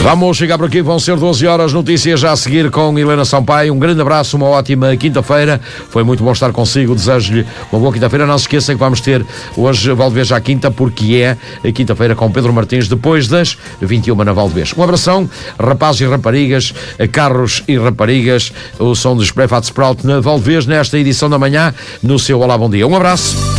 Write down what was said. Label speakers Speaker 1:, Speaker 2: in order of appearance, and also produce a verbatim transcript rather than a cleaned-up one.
Speaker 1: Vamos chegar por aqui, vão ser doze horas, notícias já a seguir com Helena Sampaio. Um grande abraço, uma ótima quinta-feira. Foi muito bom estar consigo, desejo-lhe uma boa quinta-feira. Não se esqueça que vamos ter hoje Valdevez à quinta, porque é a quinta-feira com Pedro Martins, depois das vinte e uma na Valdevez. Um abração, rapazes e raparigas, carros e raparigas, o som dos Prefat Sprout na Valdevez, nesta edição da manhã, no seu Olá Bom Dia. Um abraço.